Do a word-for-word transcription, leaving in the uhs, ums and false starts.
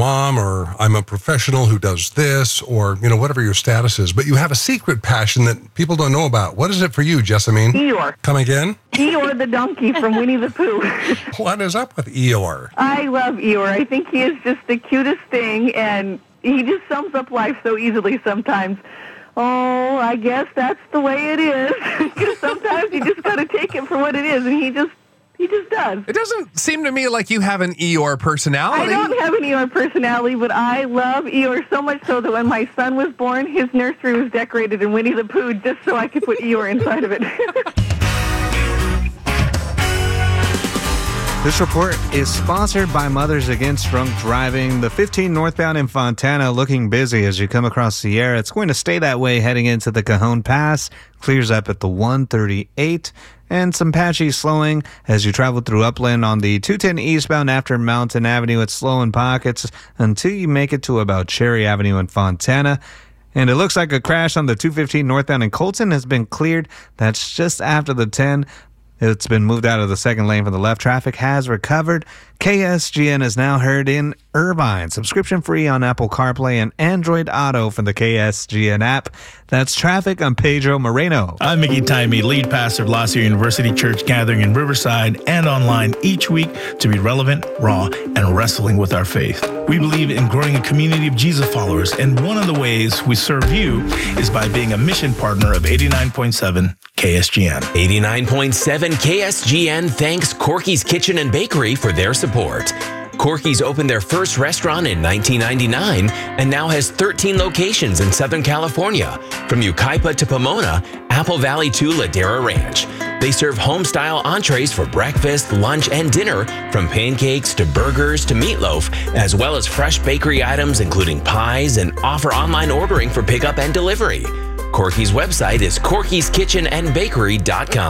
mom, or I'm a professional who does this, or, you know, whatever your status is. But you have a secret passion that people don't know about. What is it for you, Jessamine? Eeyore. Come again? Eeyore the donkey from Winnie the Pooh. What is up with Eeyore? I love Eeyore. I think he is just the cutest thing, and he just sums up life so easily sometimes. Oh, I guess that's the way it is. Because sometimes you just got to take it for what it is, and he just he just does. It doesn't seem to me like you have an Eeyore personality. I don't have an Eeyore personality, but I love Eeyore so much so that when my son was born, his nursery was decorated in Winnie the Pooh just so I could put Eeyore inside of it. This report is sponsored by Mothers Against Drunk Driving. The fifteen northbound in Fontana looking busy as you come across Sierra. It's going to stay that way heading into the Cajon Pass. Clears up at the one thirty-eight. And some patchy slowing as you travel through Upland on the two ten eastbound after Mountain Avenue. It's slow in pockets until you make it to about Cherry Avenue in Fontana. And it looks like a crash on the two fifteen northbound in Colton has been cleared. That's just after the ten. It's been moved out of the second lane from the left. Traffic has recovered. K S G N is now heard in Irvine. Subscription free on Apple CarPlay and Android Auto from the K S G N app. That's traffic. I'm Pedro Moreno. I'm Mickey Taimee, lead pastor of La Sierra University Church, gathering in Riverside and online each week to be relevant, raw, and wrestling with our faith. We believe in growing a community of Jesus followers, and one of the ways we serve you is by being a mission partner of eighty-nine point seven K S G N. eighty-nine point seven K S G N thanks Corky's Kitchen and Bakery for their support. Corky's opened their first restaurant in nineteen ninety-nine and now has thirteen locations in Southern California, from Yucaipa to Pomona, Apple Valley to Ladera Ranch. They serve home-style entrees for breakfast, lunch, and dinner, from pancakes to burgers to meatloaf, as well as fresh bakery items including pies, and offer online ordering for pickup and delivery. Corky's website is corkys kitchen and bakery dot com.